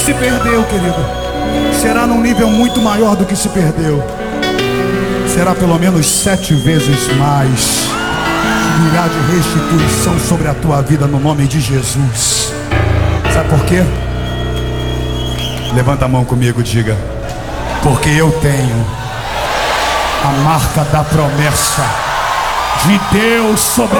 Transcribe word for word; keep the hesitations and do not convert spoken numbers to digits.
Se perdeu, querido, será num nível muito maior do que se perdeu. Será pelo menos sete vezes mais. Virá de restituição sobre a tua vida no nome de Jesus. Sabe por quê? Levanta a mão comigo e diga: porque eu tenho a marca da promessa de Deus sobre